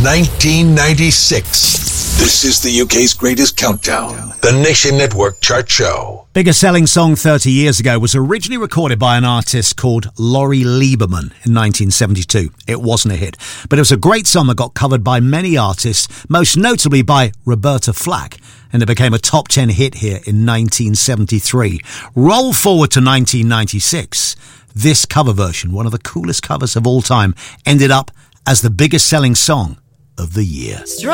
1996. This is the UK's greatest countdown, the Nation Network Chart Show. Biggest selling song 30 years ago was originally recorded by an artist called Laurie Lieberman in 1972. It wasn't a hit, but it was a great song that got covered by many artists, most notably by Roberta Flack, and it became a top 10 hit here in 1973. Roll forward to 1996. This cover version, one of the coolest covers of all time, ended up as the biggest selling song of the year.